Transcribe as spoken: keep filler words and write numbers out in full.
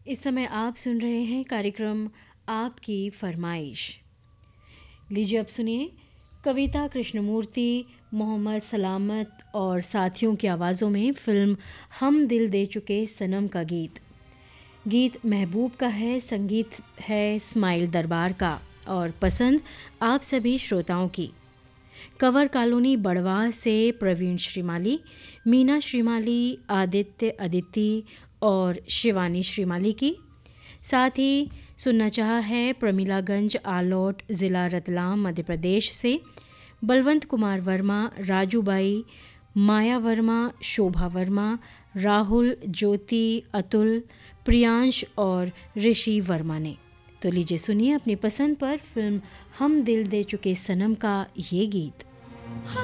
इस समय आप सुन रहे हैं कार्यक्रम आपकी फरमाइश। लीजिए अब सुनिए कविता कृष्णमूर्ति, मोहम्मद सलामत और साथियों की आवाज़ों में फिल्म हम दिल दे चुके सनम का गीत। गीत महबूब का है, संगीत है स्माइल दरबार का और पसंद आप सभी श्रोताओं की। कंवर कॉलोनी बड़वाह से प्रवीण श्रीमाली, मीना श्रीमाली, आदित्य अदिति और शिवानी श्रीमाली की। साथ ही सुनना चाहा है प्रमिलागंज आलोट ज़िला रतलाम मध्य प्रदेश से बलवंत कुमार वर्मा, राजूबाई, माया वर्मा, शोभा वर्मा, राहुल, ज्योति, अतुल, प्रियांश और ऋषि वर्मा ने। तो लीजिए सुनिए अपनी पसंद पर फिल्म हम दिल दे चुके सनम का ये गीत।